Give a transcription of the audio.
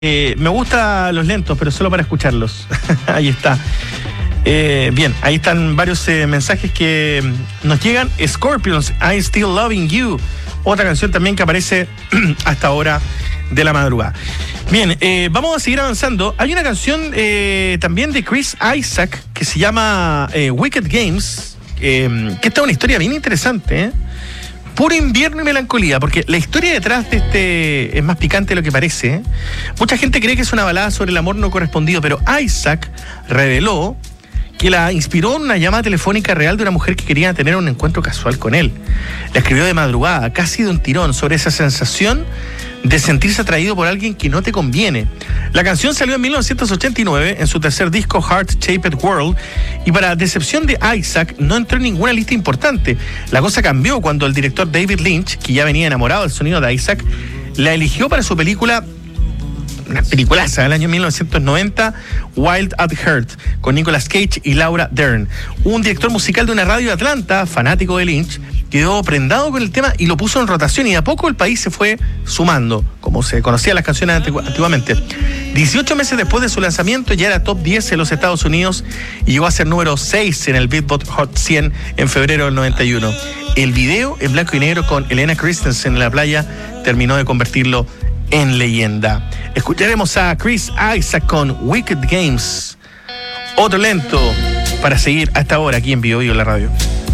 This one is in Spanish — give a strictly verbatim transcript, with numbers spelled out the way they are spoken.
Eh, me gustan los lentos, pero solo para escucharlos. Ahí está. Eh, bien, ahí están varios eh, mensajes que nos llegan. Scorpions, I'm Still Loving You. Otra canción también que aparece hasta ahora de la madrugada. Bien, eh, vamos a seguir avanzando. Hay una canción eh, también de Chris Isaak que se llama eh, Wicked Games, eh, que está una historia bien interesante, ¿eh? Puro invierno y melancolía, porque la historia detrás de este es más picante de lo que parece, ¿eh? Mucha gente cree que es una balada sobre el amor no correspondido, pero Isaak reveló que la inspiró en una llamada telefónica real de una mujer que quería tener un encuentro casual con él. La escribió de madrugada, casi de un tirón, sobre esa sensación de sentirse atraído por alguien que no te conviene. La canción salió en mil novecientos ochenta y nueve en su tercer disco Heart Shaped World, y para decepción de Isaak no entró en ninguna lista importante. La cosa cambió cuando el director David Lynch, que ya venía enamorado del sonido de Isaak, la eligió para su película, una peliculaza del año mil novecientos noventa, Wild at Heart, con Nicolas Cage y Laura Dern. Un director musical de una radio de Atlanta, fanático de Lynch, quedó prendado con el tema y lo puso en rotación, y de a poco el país se fue sumando, como se conocían las canciones antigu- antiguamente. dieciocho meses después de su lanzamiento ya era top diez en los Estados Unidos y llegó a ser número seis en el Billboard Hot cien en febrero del noventa y uno. El video en blanco y negro con Elena Christensen en la playa terminó de convertirlo en leyenda. Escucharemos a Chris Isaak con Wicked Games. Otro lento para seguir hasta ahora aquí en Bio Bio, la radio.